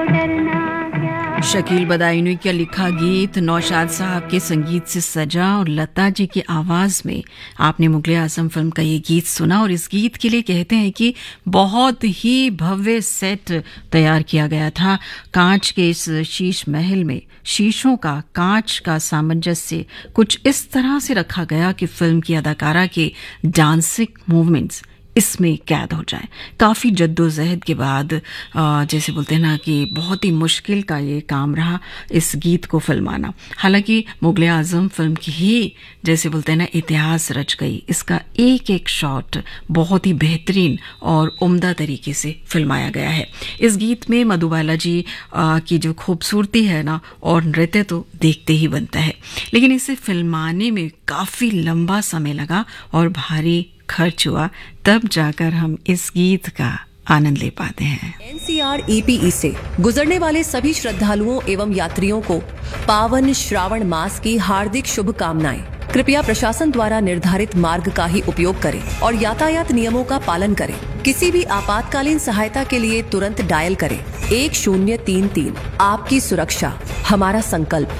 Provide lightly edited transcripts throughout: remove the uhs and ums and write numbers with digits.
शकील बदायूनी का लिखा गीत नौशाद साहब के संगीत से सजा और लता जी की आवाज़ में आपने मुगले आजम फिल्म का ये गीत सुना। और इस गीत के लिए कहते हैं कि बहुत ही भव्य सेट तैयार किया गया था। कांच के इस शीश महल में शीशों का कांच का सामंजस्य कुछ इस तरह से रखा गया कि फिल्म की अदाकारा के डांसिंग मूवमेंट्स इसमें कैद हो जाए। काफ़ी जद्दोजहद के बाद जैसे बोलते हैं ना कि बहुत ही मुश्किल का ये काम रहा इस गीत को फिल्माना। हालांकि मुगले आजम फिल्म की ही जैसे बोलते हैं ना इतिहास रच गई। इसका एक एक शॉट बहुत ही बेहतरीन और उम्दा तरीके से फिल्माया गया है। इस गीत में मधुबाला जी की जो खूबसूरती है ना और नृत्य तो देखते ही बनता है, लेकिन इसे फिल्माने में काफ़ी लंबा समय लगा और भारी खर्च हुआ, तब जाकर हम इस गीत का आनंद ले पाते हैं। NCR-EPE से गुजरने वाले सभी श्रद्धालुओं एवं यात्रियों को पावन श्रावण मास की हार्दिक शुभकामनाएं। कृपया प्रशासन द्वारा निर्धारित मार्ग का ही उपयोग करें और यातायात नियमों का पालन करें। किसी भी आपातकालीन सहायता के लिए तुरंत डायल करें 1033। आपकी सुरक्षा हमारा संकल्प।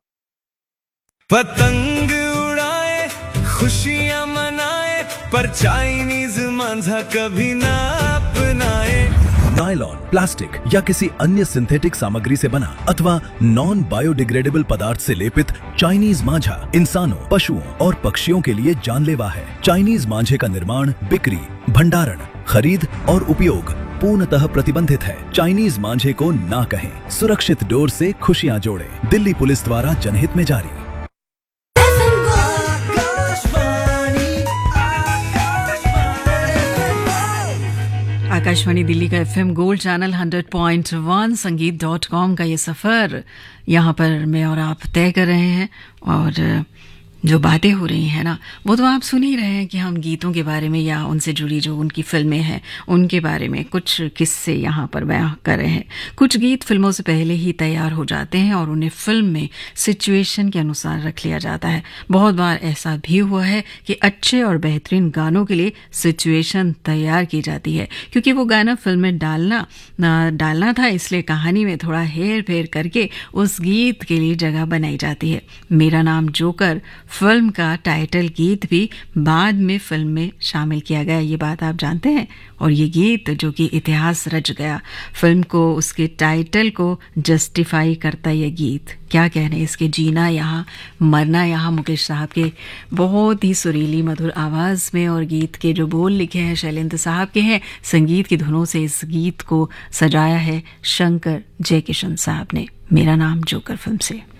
पतंग उड़ाए खुशियां मनाए पर चाइनीज मांझा कभी ना अपनाए। नायलॉन, प्लास्टिक या किसी अन्य सिंथेटिक सामग्री से बना अथवा नॉन बायोडिग्रेडेबल पदार्थ से लेपित चाइनीज मांझा इंसानों, पशुओं और पक्षियों के लिए जानलेवा है। चाइनीज मांझे का निर्माण, बिक्री, भंडारण, खरीद और उपयोग पूर्णतः प्रतिबंधित है। चाइनीज मांझे को ना कहें। सुरक्षित डोर से खुशियां जोड़ें। दिल्ली पुलिस द्वारा जनहित में जारी। आकाशवाणी दिल्ली का FM गोल्ड चैनल 100.1 संगीत.com का ये सफ़र यहाँ पर मैं और आप तय कर रहे हैं। और जो बातें हो रही हैं ना वो तो आप सुन ही रहे हैं कि हम गीतों के बारे में या उनसे जुड़ी जो उनकी फिल्में हैं उनके बारे में कुछ किस्से यहाँ पर बयां कर रहे हैं। कुछ गीत फिल्मों से पहले ही तैयार हो जाते हैं और उन्हें फिल्म में सिचुएशन के अनुसार रख लिया जाता है। बहुत बार ऐसा भी हुआ है कि अच्छे और बेहतरीन गानों के लिए सिचुएशन तैयार की जाती है, क्योंकि वो गाना फिल्म में डालना था, इसलिए कहानी में थोड़ा हेर फेर करके उस गीत के लिए जगह बनाई जाती है। मेरा नाम जोकर फिल्म का टाइटल गीत भी बाद में फिल्म में शामिल किया गया, ये बात आप जानते हैं। और ये गीत जो कि इतिहास रच गया, फिल्म को उसके टाइटल को जस्टिफाई करता ये गीत। क्या कहने इसके, जीना यहाँ मरना यहाँ, मुकेश साहब के बहुत ही सुरीली मधुर आवाज़ में। और गीत के जो बोल लिखे हैं शैलेंद्र साहब के हैं। संगीत की धुनों से इस गीत को सजाया है शंकर जयकिशन साहब ने। मेरा नाम जोकर फिल्म से।